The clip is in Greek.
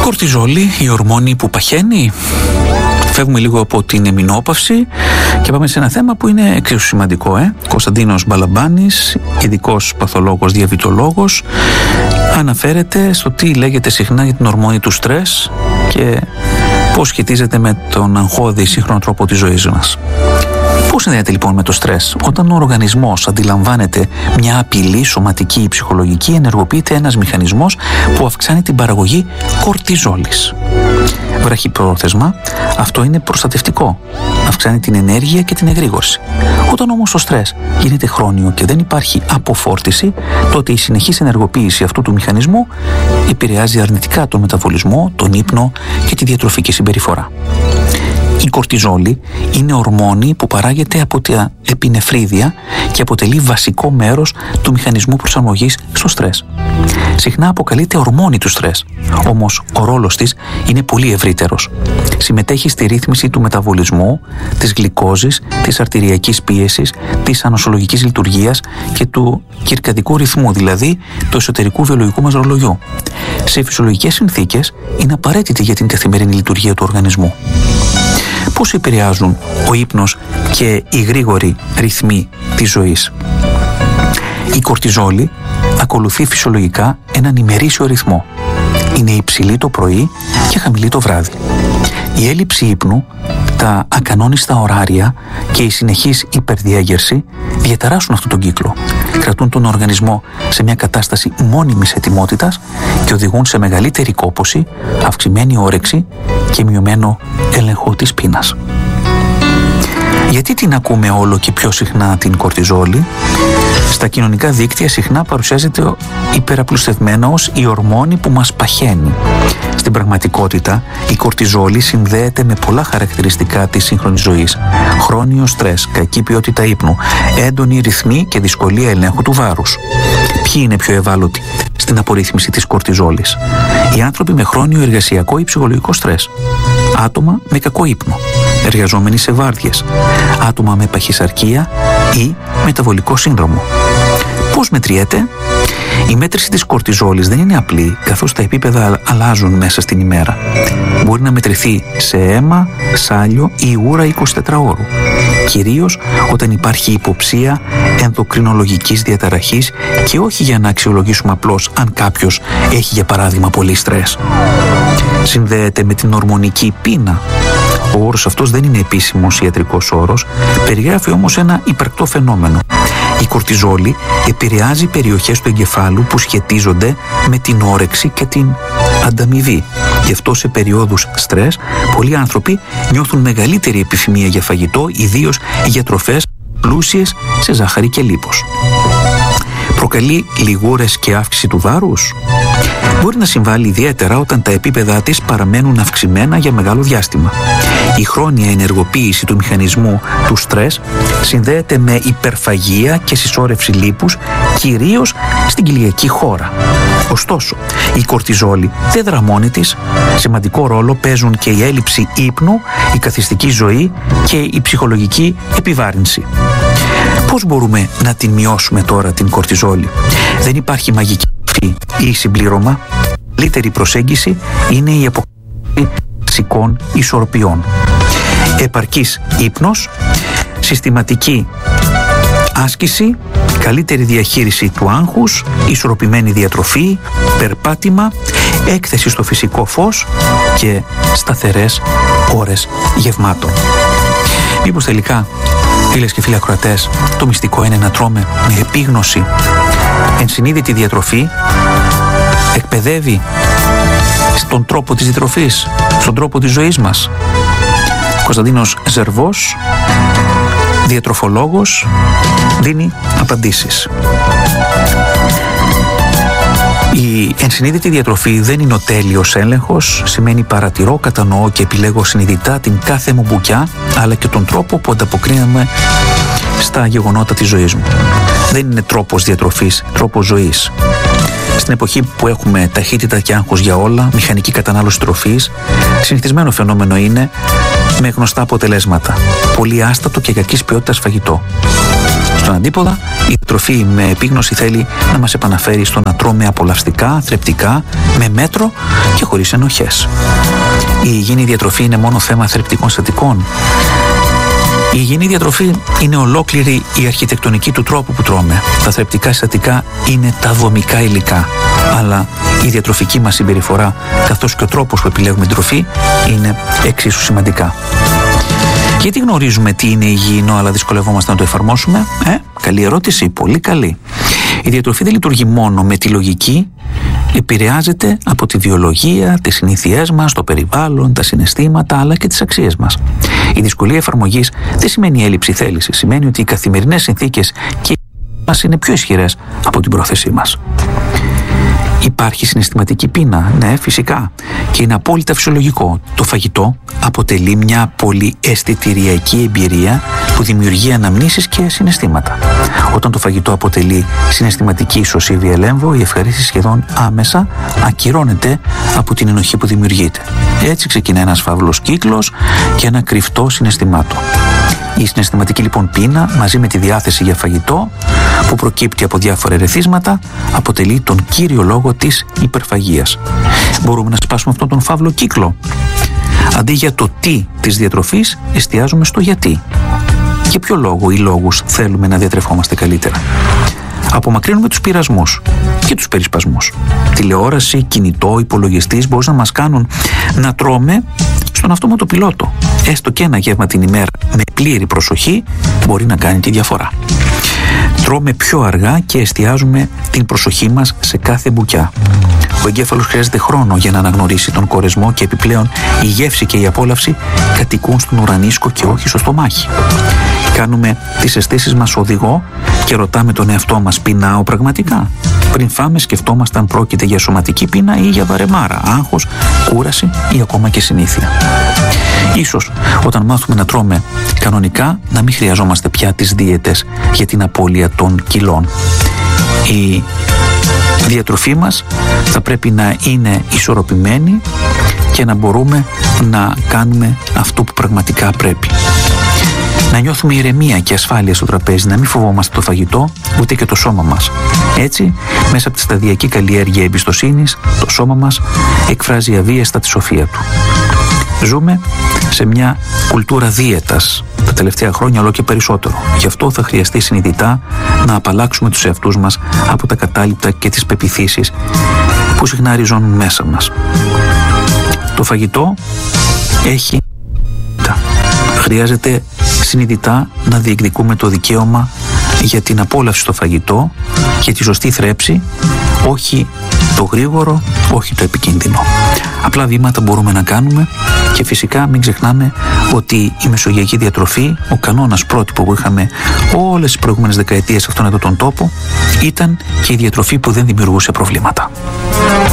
Κορτιζόλη, η ορμόνη που παχαίνει. Φεύγουμε λίγο από την εμεινόπαυση και πάμε σε ένα θέμα που είναι εξίσου σημαντικό. Κωνσταντίνος Μπαλαμπάνης, ειδικός παθολόγος, διαβητολόγος, αναφέρεται στο τι λέγεται συχνά για την ορμόνη του στρες και πώς σχετίζεται με τον αγχώδη σύγχρονο τρόπο της ζωής μας. Πώς συνδέεται λοιπόν με το στρες? Όταν ο οργανισμός αντιλαμβάνεται μια απειλή σωματική ή ψυχολογική, ενεργοποιείται ένας μηχανισμός που αυξάνει την παραγωγή κορτιζόλης. Βραχυπρόθεσμα, αυτό είναι προστατευτικό. Αυξάνει την ενέργεια και την εγρήγορση. Όταν όμως το στρες γίνεται χρόνιο και δεν υπάρχει αποφόρτιση, τότε η συνεχής ενεργοποίηση αυτού του μηχανισμού επηρεάζει αρνητικά τον μεταβολισμό, τον ύπνο και τη διατροφική συμπεριφορά. Η κορτιζόλη είναι ορμόνη που παράγεται από τα επινεφρίδια και αποτελεί βασικό μέρος του μηχανισμού προσαρμογής στο στρες. Συχνά αποκαλείται ορμόνη του στρες, όμως ο ρόλος της είναι πολύ ευρύτερος. Συμμετέχει στη ρύθμιση του μεταβολισμού, της γλυκόζης, της αρτηριακής πίεσης, της ανοσολογικής λειτουργίας και του κυρκαδικού ρυθμού, δηλαδή του εσωτερικού βιολογικού μας ρολογιού. Σε φυσιολογικές συνθήκες είναι απαραίτητη για την καθημερινή λειτουργία του οργανισμού. Πώς επηρεάζουν ο ύπνος και οι γρήγοροι ρυθμοί της ζωής? Η κορτιζόλη ακολουθεί φυσιολογικά έναν ημερήσιο ρυθμό. Είναι υψηλή το πρωί και χαμηλή το βράδυ. Η έλλειψη ύπνου, τα ακανόνιστα ωράρια και η συνεχής υπερδιέγερση διαταράσσουν αυτόν τον κύκλο. Κρατούν τον οργανισμό σε μια κατάσταση μόνιμης ετοιμότητας και οδηγούν σε μεγαλύτερη κόπωση, αυξημένη όρεξη και μειωμένο έλεγχο της πείνας. Γιατί την ακούμε όλο και πιο συχνά την κορτιζόλη? Στα κοινωνικά δίκτυα συχνά παρουσιάζεται υπεραπλουστευμένα ως η ορμόνη που μας παχαίνει. Στην πραγματικότητα, η κορτιζόλη συνδέεται με πολλά χαρακτηριστικά της σύγχρονης ζωής. Χρόνιο στρες, κακή ποιότητα ύπνου, έντονη ρυθμή και δυσκολία ελέγχου του βάρους. Ποιοι είναι πιο ευάλωτοι στην απορρίθμιση της κορτιζόλης? Οι άνθρωποι με χρόνιο εργασιακό ή ψυχολογικό στρες. Άτομα με κακό ύπνο. Εργαζόμενοι σε βάρδιες. Άτομα με παχυσαρκία ή μεταβολικό σύνδρομο. Πώς μετριέται? Η μέτρηση της κορτιζόλης δεν είναι απλή, καθώς τα επίπεδα αλλάζουν μέσα στην ημέρα. Μπορεί να μετρηθεί σε αίμα, σάλιο ή ούρα 24 ώρου. Κυρίως όταν υπάρχει υποψία ενδοκρινολογικής διαταραχής και όχι για να αξιολογήσουμε απλώς αν κάποιος έχει για παράδειγμα πολύ στρες. Συνδέεται με την ορμονική πείνα. Ο όρος αυτός δεν είναι επίσημος ιατρικός όρος, περιγράφει όμως ένα υπαρκτό φαινόμενο. Η κορτιζόλη επηρεάζει περιοχές του εγκεφάλου που σχετίζονται με την όρεξη και την ανταμοιβή. Γι' αυτό σε περιόδους στρες, πολλοί άνθρωποι νιώθουν μεγαλύτερη επιθυμία για φαγητό, ιδίως για τροφές πλούσιες σε ζάχαρη και λίπος. Προκαλεί λιγούρες και αύξηση του βάρους? Μπορεί να συμβάλλει ιδιαίτερα όταν τα επίπεδα της παραμένουν αυξημένα για μεγάλο διάστημα. Η χρόνια ενεργοποίηση του μηχανισμού του στρες συνδέεται με υπερφαγία και συσσόρευση λίπους, κυρίως στην κοιλιακή χώρα. Ωστόσο, η κορτιζόλη δεν δρά μόνη της. Σημαντικό ρόλο παίζουν και η έλλειψη ύπνου, η καθιστική ζωή και η ψυχολογική επιβάρυνση. Πώς μπορούμε να την μειώσουμε τώρα την κορτιζόλη? Δεν υπάρχει μαγική ή συμπλήρωμα. Καλύτερη προσέγγιση είναι η αποκατάσταση βασικών ισορροπιών. Επαρκής ύπνος, συστηματική άσκηση, καλύτερη διαχείριση του άγχους, ισορροπημένη διατροφή, περπάτημα, έκθεση στο φυσικό φως και σταθερές ώρες γευμάτων. Μήπως τελικά, φίλες και φίλοι ακροατές, το μυστικό είναι να τρώμε με επίγνωση? Ενσυνείδητη διατροφή εκπαιδεύει στον τρόπο της διατροφής, στον τρόπο της ζωής μας. Κωνσταντίνος Ζερβός, διατροφολόγος, δίνει απαντήσεις. Η ενσυνείδητη διατροφή δεν είναι ο τέλειος έλεγχος, σημαίνει παρατηρώ, κατανοώ και επιλέγω συνειδητά την κάθε μου μπουκιά, αλλά και τον τρόπο που ανταποκρίνομαι στα γεγονότα της ζωής μου. Δεν είναι τρόπος διατροφής, τρόπος ζωής. Στην εποχή που έχουμε ταχύτητα και άγχος για όλα, μηχανική κατανάλωση τροφής, συνηθισμένο φαινόμενο είναι με γνωστά αποτελέσματα. Πολύ άστατο και κακής ποιότητας φαγητό. Στον αντίποδα, η τροφή με επίγνωση θέλει να μας επαναφέρει στο να τρώμε απολαυστικά, θρεπτικά, με μέτρο και χωρίς ενοχές. Η υγιεινή διατροφή είναι μόνο θέμα θρεπτικών συστατικών. Η υγιεινή διατροφή είναι ολόκληρη η αρχιτεκτονική του τρόπου που τρώμε. Τα θρεπτικά συστατικά είναι τα δομικά υλικά. Αλλά η διατροφική μας συμπεριφορά, καθώς και ο τρόπος που επιλέγουμε την τροφή, είναι εξίσου σημαντικά. Γιατί γνωρίζουμε τι είναι υγιεινό, αλλά δυσκολευόμαστε να το εφαρμόσουμε? Καλή ερώτηση, πολύ καλή. Η διατροφή δεν λειτουργεί μόνο με τη λογική, επηρεάζεται από τη βιολογία, τις συνήθειές μας, το περιβάλλον, τα συναισθήματα, αλλά και τις αξίες μας. Η δυσκολία εφαρμογής δεν σημαίνει έλλειψη θέλησης, σημαίνει ότι οι καθημερινές συνθήκες και οι μας είναι πιο ισχυρές από την πρόθεσή μας. Υπάρχει συναισθηματική πείνα, ναι, φυσικά, και είναι απόλυτα φυσιολογικό. Το φαγητό αποτελεί μια πολύ αισθητηριακή εμπειρία που δημιουργεί αναμνήσεις και συναισθήματα. Όταν το φαγητό αποτελεί συναισθηματική ισοσύβη ελέμβο, η ευχαρίστηση σχεδόν άμεσα ακυρώνεται από την ενοχή που δημιουργείται. Έτσι ξεκινά ένας φαύλος κύκλος και ένα κρυφτό συναισθημάτων. Η συναισθηματική λοιπόν πείνα, μαζί με τη διάθεση για φαγητό που προκύπτει από διάφορα ερεθίσματα, αποτελεί τον κύριο λόγο της υπερφαγίας. Μπορούμε να σπάσουμε αυτόν τον φαύλο κύκλο. Αντί για το τι της διατροφής, εστιάζουμε στο γιατί. Για ποιο λόγο ή λόγους θέλουμε να διατρεφόμαστε καλύτερα? Απομακρύνουμε τους πειρασμούς και τους περισπασμούς. Τηλεόραση, κινητό, υπολογιστής μπορούν να μας κάνουν να τρώμε στον αυτόματο πιλότο. Έστω και ένα γεύμα την ημέρα με πλήρη προσοχή μπορεί να κάνει τη διαφορά. Τρώμε πιο αργά και εστιάζουμε την προσοχή μας σε κάθε μπουκιά. Ο εγκέφαλος χρειάζεται χρόνο για να αναγνωρίσει τον κορεσμό και επιπλέον η γεύση και η απόλαυση κατοικούν στον ουρανίσκο και όχι στο στομάχι. Κάνουμε τις αισθήσεις μας οδηγό και ρωτάμε τον εαυτό μας, πεινάω πραγματικά? Πριν φάμε σκεφτόμαστε αν πρόκειται για σωματική πείνα ή για βαρεμάρα, άγχος, κούραση ή ακόμα και συνήθεια. Ίσως όταν μάθουμε να τρώμε κανονικά να μην χρειαζόμαστε πια τις δίαιτες για την απώλεια των κιλών. Η διατροφή μας θα πρέπει να είναι ισορροπημένη και να μπορούμε να κάνουμε αυτό που πραγματικά πρέπει. Να νιώθουμε ηρεμία και ασφάλεια στο τραπέζι, να μην φοβόμαστε το φαγητό ούτε και το σώμα μας. Έτσι, μέσα από τη σταδιακή καλλιέργεια εμπιστοσύνης, το σώμα μας εκφράζει αβίαστα τη σοφία του. Ζούμε σε μια κουλτούρα δίαιτας τα τελευταία χρόνια όλο και περισσότερο. Γι' αυτό θα χρειαστεί συνειδητά να απαλλάξουμε τους εαυτούς μας από τα κατάλοιπτα και τις πεποιθήσεις που συχνά ριζώνουν μέσα μας. Το φαγητό έχει... Χρειάζεται συνειδητά να διεκδικούμε το δικαίωμα για την απόλαυση στο φαγητό και τη σωστή θρέψη, όχι το γρήγορο, όχι το επικίνδυνο. Απλά βήματα μπορούμε να κάνουμε και φυσικά μην ξεχνάμε ότι η μεσογειακή διατροφή, ο κανόνας πρότυπο που είχαμε όλες τις προηγούμενες δεκαετίες σε αυτόν εδώ τον τόπο, ήταν και η διατροφή που δεν δημιουργούσε προβλήματα.